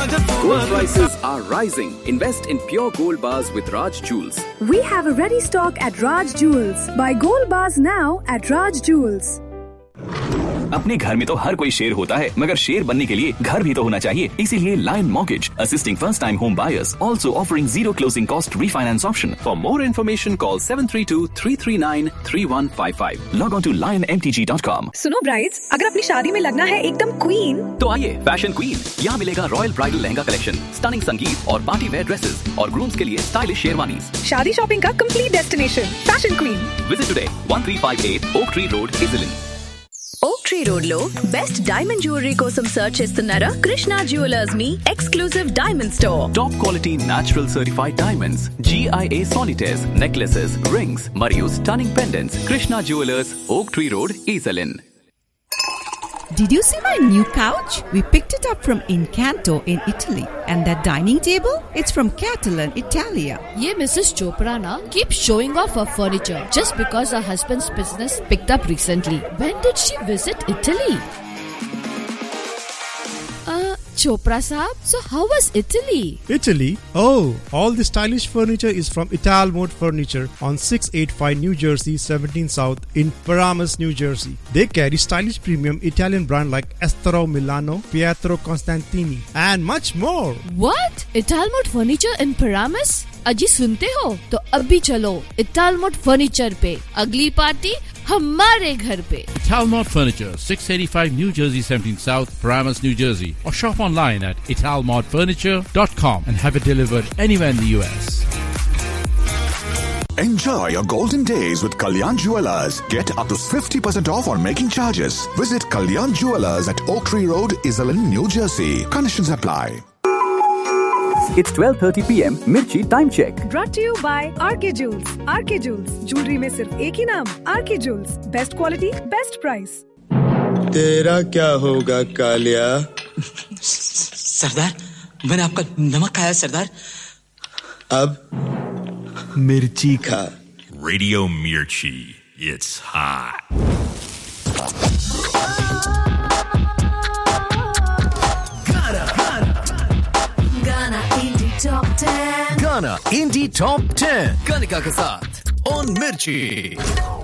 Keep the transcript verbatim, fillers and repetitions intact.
Gold prices are rising. Invest in pure gold bars with Raj Jewels. We have a ready stock at Raj Jewels. Buy gold bars now at Raj Jewels. अपने घर में तो हर कोई शेर होता है, मगर शेर बनने के लिए घर भी तो होना चाहिए. इसीलिए lion mortgage assisting first time home buyers, also offering zero closing cost refinance option. For more information call seven three to three three nine three one five five. Log on to lion M T G dot com. सुनो brides, अगर अपनी शादी में लगना है एकदम queen, तो आइए फैशन क्वीन. यहाँ मिलेगा royal bridal lehenga collection, stunning संगीत और पार्टी वेयर ड्रेसेस और ग्रूम्स के लिए स्टाइलिश शेरवानीज. शादी शॉपिंग का complete destination fashion queen. Visit today one three five eight oak tree road, इजलिन. ఓక్ ట్రీ రోడ్ లో బెస్ట్ డైమండ్ జ్యువెలరీ కోసం సర్చ్ చేస్తున్నారా? Krishna jewellers me exclusive diamond store. Top quality natural certified diamonds, G I A solitaires, necklaces, rings, మరియు stunning pendants. Krishna Jewelers, Oak Tree Road, Esalin. Did you see my new couch? We picked it up from Incanto in Italy. And that dining table? It's from Catalan, Italia. Ye Missus Chopra na keeps showing off her furniture just because her husband's business picked up recently. When did she visit Italy? Uh, Chopra Saab, so how was Italy? Italy? Oh, all the stylish furniture is from Ital Mode Furniture on six eighty-five New Jersey, seventeen South in Paramus, New Jersey. They carry stylish premium Italian brand like Estero Milano, Pietro Constantini and much more. What? Italmode Furniture in Paramus? अजी सुनते हो तो अभी चलो इटालमोड furniture पे. अगली party हमारे घर पे. Italmode Furniture, six eighty-five New Jersey, seventeen South, Paramus, New Jersey, or shop online at italmode furniture dot com and have it delivered anywhere in the U S. Enjoy your golden days with Kalyan Jewelers. Get up to fifty percent off on making charges. Visit Kalyan Jewelers at Oak Tree Road, Isalin, New Jersey. Conditions apply. It's twelve thirty p m Mirchi time check. Brought to you by R K Jewels. R K Jewels, jewelry में सिर्फ एक ही नाम, R K Jewels. Best quality, best price. तेरा क्या होगा कालिया? सरदार, मैंने आपका नमक खाया सरदार. अब मिर्ची खा. Radio Mirchi, it's hot. Top ten. Ghana Indie Top ten. Kanika के साथ on Mirchi.